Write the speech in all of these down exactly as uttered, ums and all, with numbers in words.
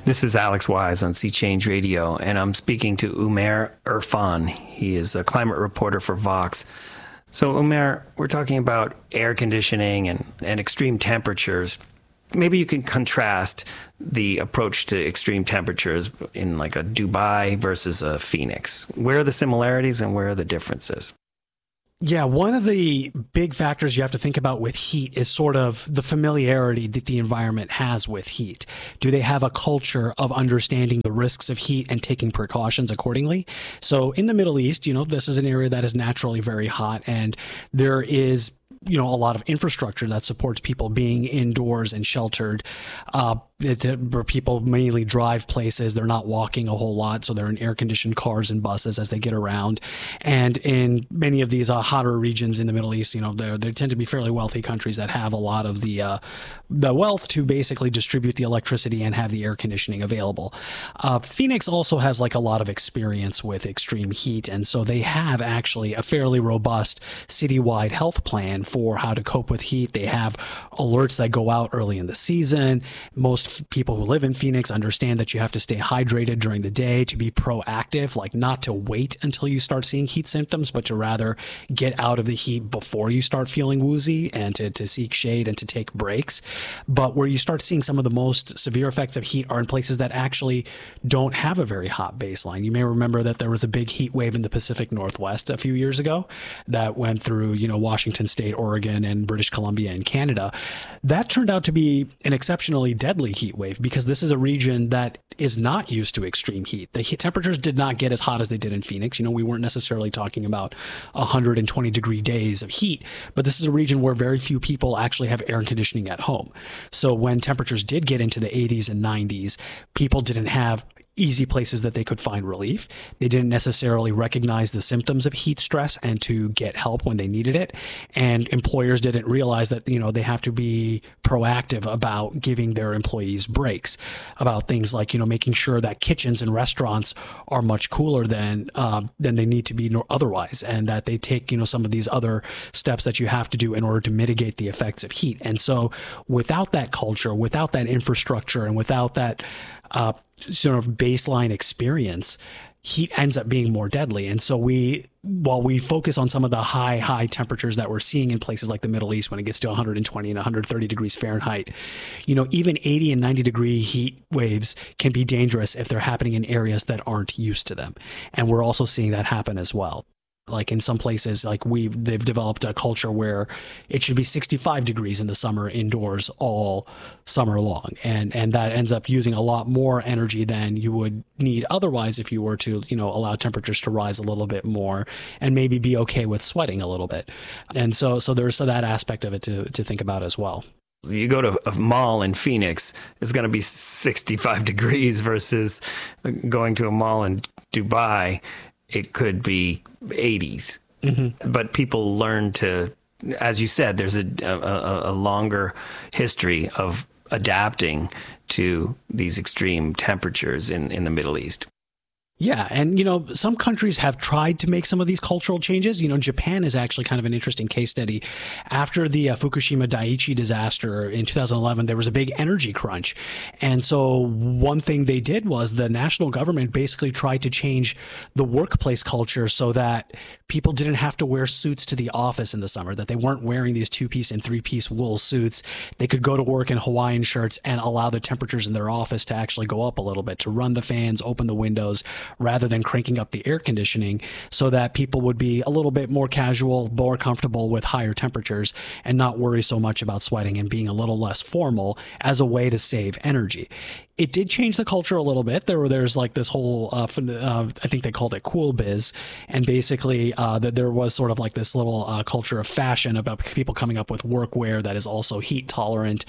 This is Alex Wise on Sea Change Radio, and I'm speaking to Umair Irfan. He is a climate reporter for Vox. So, Umair, we're talking about air conditioning and, and extreme temperatures. Maybe you can contrast the approach to extreme temperatures in like a Dubai versus a Phoenix. Where are the similarities and where are the differences? Yeah, one of the big factors you have to think about with heat is sort of the familiarity that the environment has with heat. Do they have a culture of understanding the risks of heat and taking precautions accordingly? So in the Middle East, you know, this is an area that is naturally very hot, and there is, you know, a lot of infrastructure that supports people being indoors and sheltered. Uh, it, where people mainly drive places, they're not walking a whole lot, so they're in air-conditioned cars and buses as they get around. And in many of these uh, hotter regions in the Middle East, you know, they they tend to be fairly wealthy countries that have a lot of the uh, the wealth to basically distribute the electricity and have the air conditioning available. Uh, Phoenix also has like a lot of experience with extreme heat, and so they have actually a fairly robust citywide health plan for how to cope with heat. They have alerts that go out early in the season. Most people who live in Phoenix understand that you have to stay hydrated during the day, to be proactive, like not to wait until you start seeing heat symptoms, but to rather get out of the heat before you start feeling woozy, and to, to seek shade and to take breaks. But where you start seeing some of the most severe effects of heat are in places that actually don't have a very hot baseline. You may remember that there was a big heat wave in the Pacific Northwest a few years ago that went through, you know, Washington State, Oregon, and British Columbia and Canada. That turned out to be an exceptionally deadly heat wave because this is a region that is not used to extreme heat. The heat temperatures did not get as hot as they did in Phoenix. You know, we weren't necessarily talking about one hundred twenty degree days of heat, but this is a region where very few people actually have air conditioning at home. So when temperatures did get into the eighties and nineties, people didn't have easy places that they could find relief. They didn't necessarily recognize the symptoms of heat stress and to get help when they needed it. And employers didn't realize that, you know, they have to be proactive about giving their employees breaks, about things like, you know, making sure that kitchens and restaurants are much cooler than uh, than they need to be otherwise, and that they take, you know, some of these other steps that you have to do in order to mitigate the effects of heat. And so without that culture, without that infrastructure, and without that uh, sort of baseline experience, heat ends up being more deadly. And so we, while we focus on some of the high, high temperatures that we're seeing in places like the Middle East when it gets to one hundred twenty and one hundred thirty degrees Fahrenheit, you know, even eighty and ninety degree heat waves can be dangerous if they're happening in areas that aren't used to them. And we're also seeing that happen as well. Like in some places, like we they've developed a culture where it should be sixty-five degrees in the summer indoors all summer long. And and that ends up using a lot more energy than you would need otherwise if you were to, you know, allow temperatures to rise a little bit more and maybe be okay with sweating a little bit. And so so there's that aspect of it to, to think about as well. You go to a mall in Phoenix, it's going to be sixty-five degrees versus going to a mall in Dubai. It could be eighties, mm-hmm. But people learn to, as you said, there's a, a, a longer history of adapting to these extreme temperatures in, in the Middle East. Yeah. And, you know, some countries have tried to make some of these cultural changes. You know, Japan is actually kind of an interesting case study. After the uh, Fukushima Daiichi disaster in two thousand eleven, there was a big energy crunch. And so one thing they did was the national government basically tried to change the workplace culture so that people didn't have to wear suits to the office in the summer, that they weren't wearing these two-piece and three-piece wool suits. They could go to work in Hawaiian shirts and allow the temperatures in their office to actually go up a little bit, to run the fans, open the windows, rather than cranking up the air conditioning, so that people would be a little bit more casual, more comfortable with higher temperatures and not worry so much about sweating, and being a little less formal as a way to save energy. It did change the culture a little bit. There were there's like this whole uh, uh, I think they called it cool biz, and basically uh, that there was sort of like this little uh, culture of fashion about people coming up with workwear that is also heat tolerant,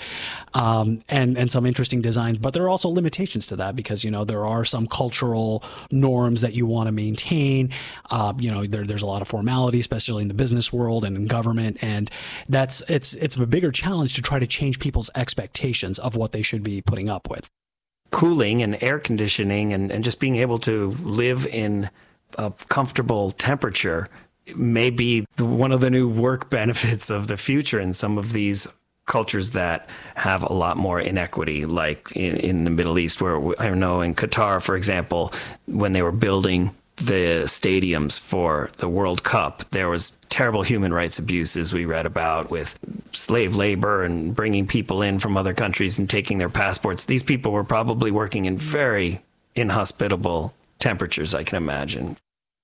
um, and and some interesting designs. But there are also limitations to that because, you know, there are some cultural norms that you want to maintain. Uh, you know, there, there's a lot of formality, especially in the business world and in government, and that's it's it's a bigger challenge to try to change people's expectations of what they should be putting up with. Cooling and air conditioning and, and just being able to live in a comfortable temperature may be the, one of the new work benefits of the future in some of these cultures that have a lot more inequity, like in, in the Middle East, where I don't know, in Qatar, for example, when they were building the stadiums for the World Cup, there was terrible human rights abuses we read about with slave labor and bringing people in from other countries and taking their passports. These people were probably working in very inhospitable temperatures, I can imagine.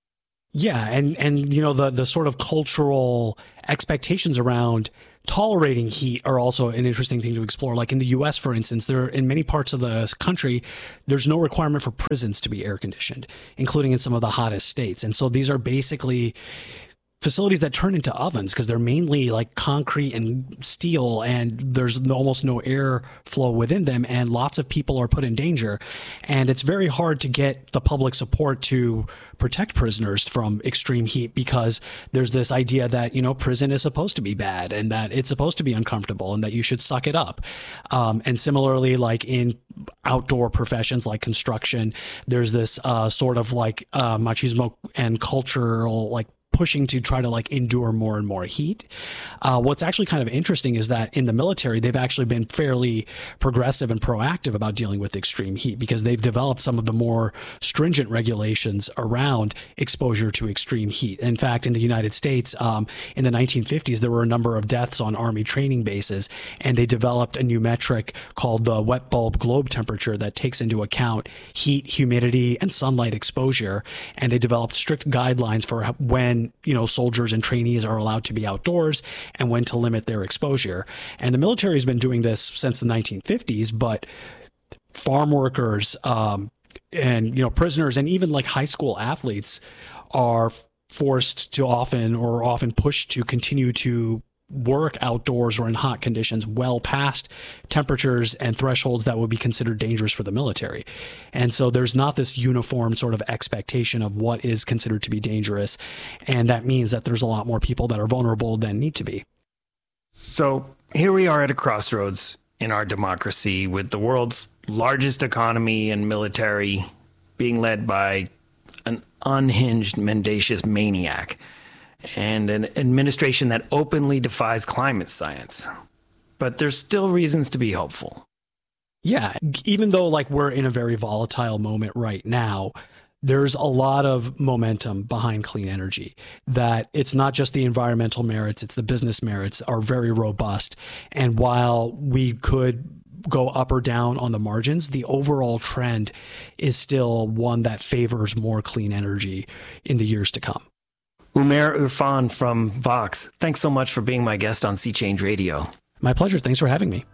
Yeah, and and you know the the sort of cultural expectations around tolerating heat are also an interesting thing to explore. Like in the U S, for instance, there in many parts of the country, there's no requirement for prisons to be air conditioned, including in some of the hottest states. And so these are basically facilities that turn into ovens because they're mainly like concrete and steel, and there's almost no air flow within them, and lots of people are put in danger. And it's very hard to get the public support to protect prisoners from extreme heat because there's this idea that, you know, prison is supposed to be bad and that it's supposed to be uncomfortable and that you should suck it up. Um, and similarly, like in outdoor professions like construction, there's this uh, sort of like uh, machismo and cultural like pushing to try to like endure more and more heat. Uh, what's actually kind of interesting is that in the military, they've actually been fairly progressive and proactive about dealing with extreme heat because they've developed some of the more stringent regulations around exposure to extreme heat. In fact, in the United States, um, in the nineteen fifties, there were a number of deaths on Army training bases, and they developed a new metric called the wet bulb globe temperature that takes into account heat, humidity, and sunlight exposure. And they developed strict guidelines for when you know, soldiers and trainees are allowed to be outdoors and when to limit their exposure. And the military has been doing this since the nineteen fifties, but farm workers um, and, you know, prisoners and even like high school athletes are forced to often or often pushed to continue to work outdoors or in hot conditions well past temperatures and thresholds that would be considered dangerous for the military. And so there's not this uniform sort of expectation of what is considered to be dangerous. And that means that there's a lot more people that are vulnerable than need to be. So here we are at a crossroads in our democracy with the world's largest economy and military being led by an unhinged, mendacious maniac, and an administration that openly defies climate science. But there's still reasons to be hopeful. Yeah, even though like we're in a very volatile moment right now, there's a lot of momentum behind clean energy, that it's not just the environmental merits, it's the business merits are very robust. And while we could go up or down on the margins, the overall trend is still one that favors more clean energy in the years to come. Umair Irfan from Vox, thanks so much for being my guest on Sea Change Radio. My pleasure. Thanks for having me.